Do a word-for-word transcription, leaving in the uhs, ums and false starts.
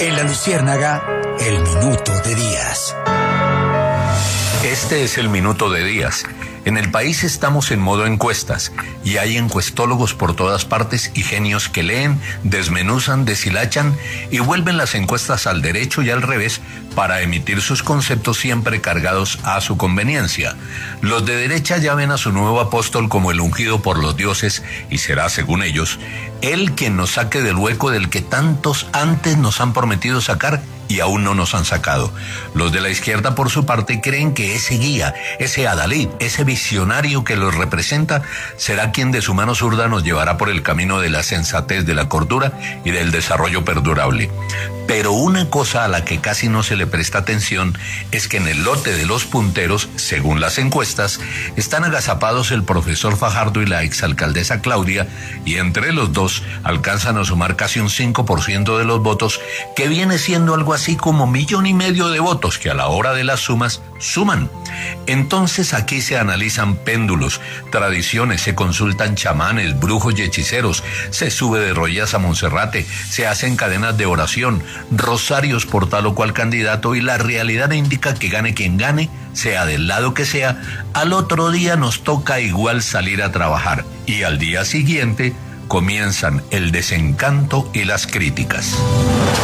En La Luciérnaga, el minuto de Díaz. Este es el minuto de Díaz. En el país estamos en modo encuestas y hay encuestólogos por todas partes y genios que leen, desmenuzan, deshilachan y vuelven las encuestas al derecho y al revés para emitir sus conceptos siempre cargados a su conveniencia. Los de derecha ya ven a su nuevo apóstol como el ungido por los dioses y será, según ellos, él quien nos saque del hueco del que tantos antes nos han prometido sacar y aún no nos han sacado. Los de la izquierda, por su parte, creen que ese guía, ese adalid, ese visionario que los representa, será quien de su mano zurda nos llevará por el camino de la sensatez, de la cordura y del desarrollo perdurable. Pero una cosa a la que casi no se le presta atención es que en el lote de los punteros, según las encuestas, están agazapados el profesor Fajardo y la exalcaldesa Claudia, y entre los dos alcanzan a sumar casi un cinco por ciento de los votos, que viene siendo algo así como millón y medio de votos que a la hora de las sumas suman. Entonces aquí se analizan péndulos, tradiciones, se consultan chamanes, brujos y hechiceros, se sube de rodillas a Monserrate, se hacen cadenas de oración, rosarios por tal o cual candidato, y la realidad indica que gane quien gane, sea del lado que sea, al otro día nos toca igual salir a trabajar y al día siguiente comienzan el desencanto y las críticas.